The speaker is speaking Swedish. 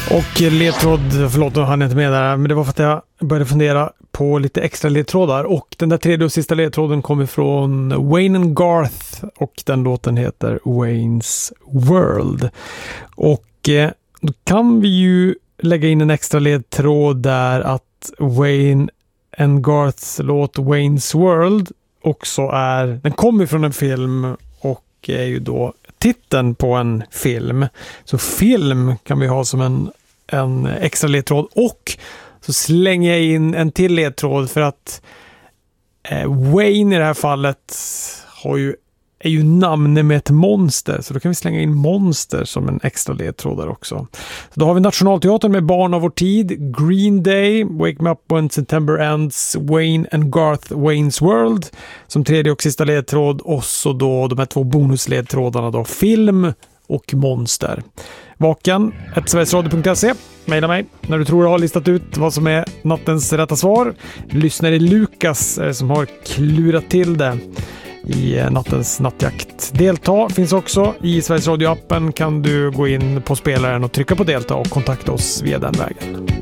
Och ledtråd, förlåt, nu hann jag inte med där, men det var för att jag började fundera på lite extra ledtrådar. Och den där tredje och sista ledtråden kommer från Wayne and Garth och den låten heter Wayne's World. Och då kan vi ju lägga in en extra ledtråd där att Wayne and Garths låt Wayne's World också den kommer från en film och är ju då titeln på en film. Så film kan vi ha som en extra ledtråd, och så slänger jag in en till ledtråd för att Wayne i det här fallet är ju namnet med ett monster, så då kan vi slänga in monster som en extra ledtråd där också. Så då har vi Nationalteatern med Barn av vår tid, Green Day, Wake Me Up When September Ends, Wayne and Garth, Wayne's World som tredje och sista ledtråd, och så då de här 2 bonusledtrådarna då, film och monster. Vaken @sverigesradio.se. Maila mig när du tror jag har listat ut vad som är nattens rätta svar. Lyssnare Lukas som har klurat till det i nattens nattjakt. Delta finns också i Sveriges Radio-appen. Kan du gå in på spelaren och trycka på delta och kontakta oss via den vägen.